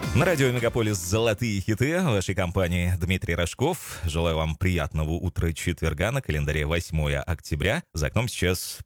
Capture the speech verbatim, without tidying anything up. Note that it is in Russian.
На радио «Мегаполис» «Золотые хиты» в вашей компании Дмитрий Рожков. Желаю вам приятного утра четверга, на календаре восьмое октября. За окном сейчас